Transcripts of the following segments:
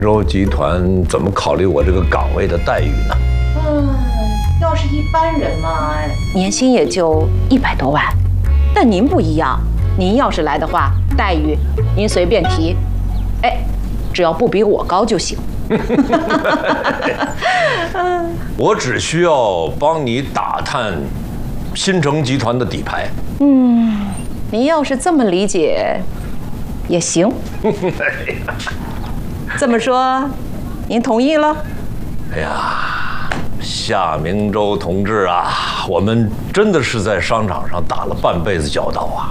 州集团怎么考虑我这个岗位的待遇呢？ 要是一般人嘛，年薪也就100多万，但您不一样，您要是来的话，待遇您随便提，哎，只要不比我高就行。 我只需要帮你打探新城集团的底牌。 您要是这么理解，也行。这么说，您同意了？ 哎呀，夏明洲同志啊，我们真的是在商场上打了半辈子交道啊。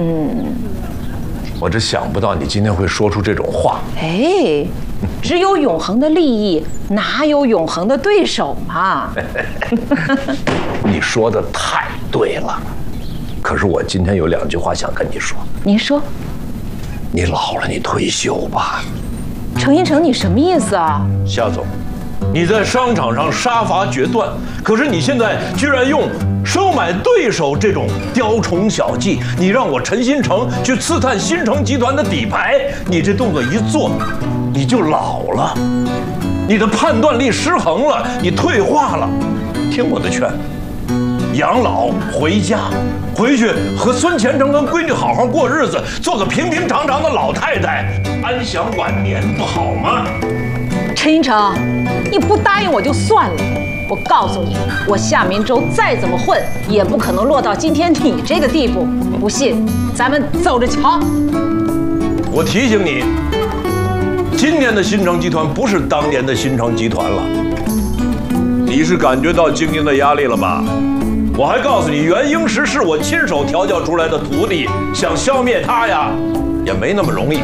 我真想不到你今天会说出这种话。 哎，只有永恒的利益，哪有永恒的对手嘛？ 你说的太对了，可是我今天有2句话想跟你说。 您说。 你老了，你退休吧。 程一成，你什么意思啊？ 夏总，你在商场上杀伐决断，可是你现在居然用收买对手这种雕虫小技，你让我陈新成去刺探新城集团的底牌，你这动作一做，你就老了，你的判断力失衡了，你退化了。听我的劝，养老回家，回去和孙前程跟闺女好好过日子，做个平平常常的老太太，安享晚年，不好吗？ 陈一成，你不答应我就算了，我告诉你，我夏明洲再怎么混，也不可能落到今天你这个地步。不信，咱们走着瞧。 我提醒你，今年的新城集团不是当年的新城集团了。你是感觉到经营的压力了吧？我还告诉你，袁英时是我亲手调教出来的徒弟，想消灭他呀，也没那么容易。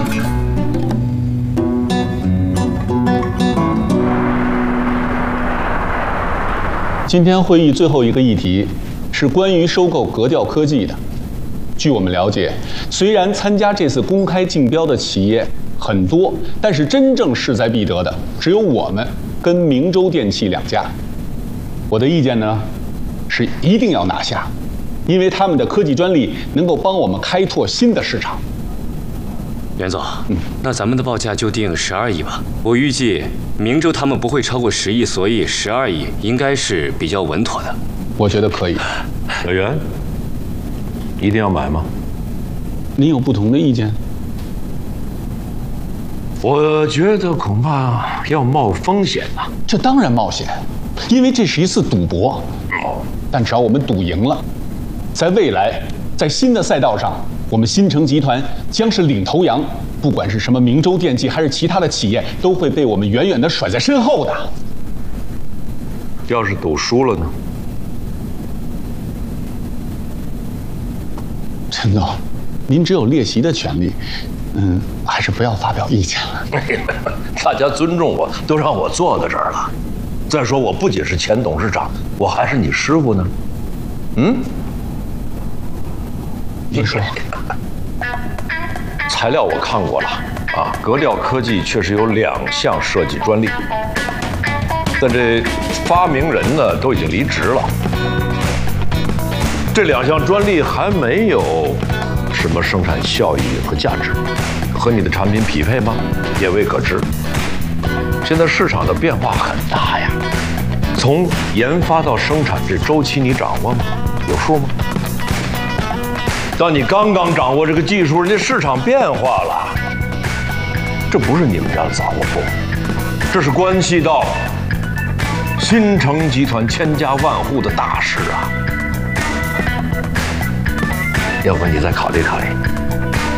今天会议最后一个议题是关于收购格调科技的。据我们了解，虽然参加这次公开竞标的企业很多，但是真正势在必得的只有我们跟明州电器2家。我的意见呢，是一定要拿下，因为他们的科技专利能够帮我们开拓新的市场。 袁总，那咱们的报价就定12亿吧。我预计明州他们不会超过10亿，所以12亿应该是比较稳妥的。 我觉得可以。 小袁，一定要买吗？ 您有不同的意见？ 我觉得恐怕要冒风险呐。 这当然冒险，因为这是一次赌博。但只要我们赌赢了，在未来，在新的赛道上，我们新城集团将是领头羊，不管是什么明州电器还是其他的企业，都会被我们远远地甩在身后的。 要是赌输了呢？ 陈总，您只有列席的权利，还是不要发表意见了。 大家尊重我，都让我坐在这儿了。再说，我不仅是前董事长，我还是你师傅呢。 您说。 材料我看过了啊，格调科技确实有2项设计专利，但这发明人呢都已经离职了。这2项专利还没有什么生产效益和价值，和你的产品匹配吗？也未可知。现在市场的变化很大呀，从研发到生产这周期你掌握吗？有数吗？当你刚刚掌握这个技术，人家市场变化了，这不是你们家的杂货铺，这是关系到新城集团千家万户的大事啊！要不你再考虑考虑。